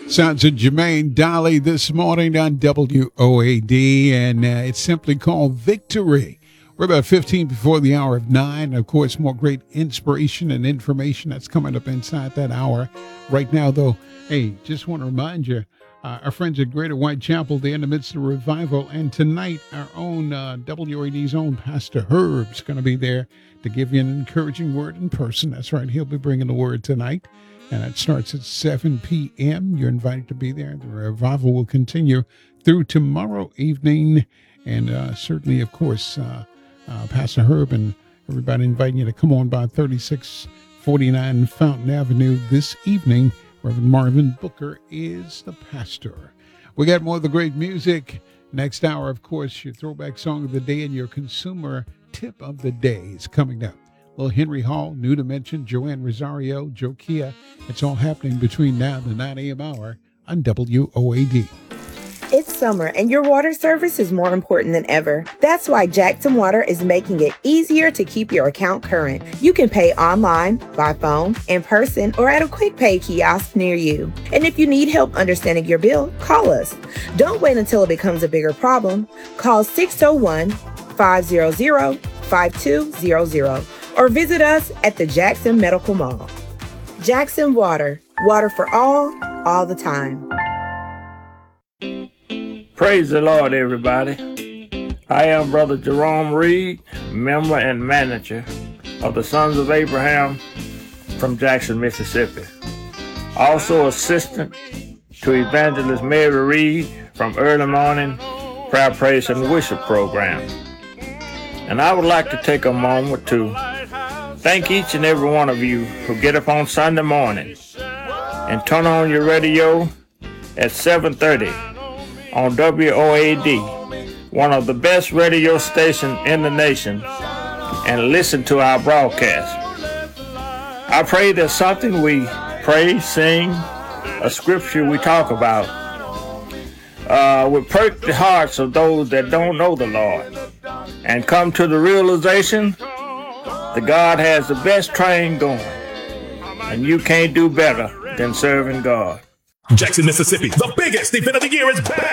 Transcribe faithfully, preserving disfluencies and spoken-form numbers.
Sounds of Jermaine Dolly this morning on W O A D, and uh, it's simply called Victory. We're about fifteen before the hour of nine. Of course, more great inspiration and information that's coming up inside that hour. Right now, though, hey, just want to remind you, uh, our friends at Greater Whitechapel, they're in the midst of revival, and tonight, our own uh, W O A D's own Pastor Herb's going to be there to give you an encouraging word in person. That's right, he'll be bringing the word tonight. And it starts at seven p.m. You're invited to be there. The revival will continue through tomorrow evening. And uh, certainly, of course, uh, uh, Pastor Herb and everybody inviting you to come on by thirty-six forty-nine Fountain Avenue this evening. Reverend Marvin Booker is the pastor. We got more of the great music. Next hour, of course, your throwback song of the day and your consumer tip of the day is coming up. Little Henry Hall, New Dimension, Joanne Rosario, Joe Kia. It's all happening between now and the nine a.m. hour on W O A D. It's summer and your water service is more important than ever. That's why Jackson Water is making it easier to keep your account current. You can pay online, by phone, in person, or at a quick pay kiosk near you. And if you need help understanding your bill, call us. Don't wait until it becomes a bigger problem. Call six oh one, five hundred, five two zero zero. Or visit us at the Jackson Medical Mall. Jackson Water, water for all, all the time. Praise the Lord, everybody. I am Brother Jerome Reed, member and manager of the Sons of Abraham from Jackson, Mississippi. Also assistant to Evangelist Mary Reed from Early Morning Prayer, Praise, and Worship program. And I would like to take a moment to thank each and every one of you who get up on Sunday morning and turn on your radio at seven thirty on W O A D, one of the best radio stations in the nation, and listen to our broadcast. I pray that something we pray, sing, a scripture we talk about, uh, will perk the hearts of those that don't know the Lord and come to the realization that God has the best train going, and you can't do better than serving God. Jackson, Mississippi, the biggest event of the year is back.